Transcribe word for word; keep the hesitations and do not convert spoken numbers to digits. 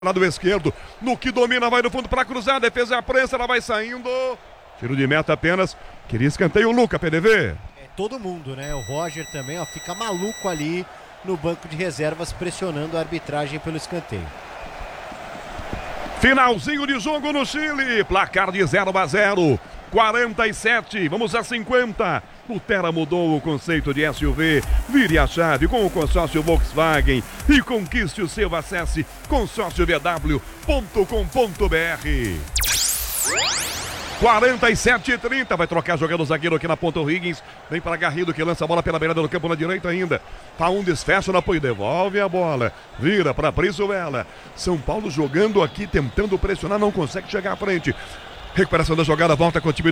Lado esquerdo, no que domina, vai no fundo para cruzar, defesa é a prensa, ela vai saindo. Tiro de meta apenas, queria escanteio o Luca, P D V. É todo mundo, né? O Roger também, ó, fica maluco ali no banco de reservas, pressionando a arbitragem pelo escanteio. Finalzinho de jogo no Chile, placar de zero a zero, quarenta e sete, vamos a cinquenta. O Terra mudou o conceito de S U V. Vire a chave com o consórcio Volkswagen e conquiste o seu. Acesse consórcio v w ponto com ponto b r. quarenta e sete e trinta, vai trocar jogando o zagueiro aqui na ponta o Higgins, vem para Garrido que lança a bola pela beirada do campo na direita ainda, Faundes fecha no apoio, devolve a bola, vira para Brizuela, São Paulo jogando aqui, tentando pressionar, não consegue chegar à frente, recuperação da jogada, volta com o time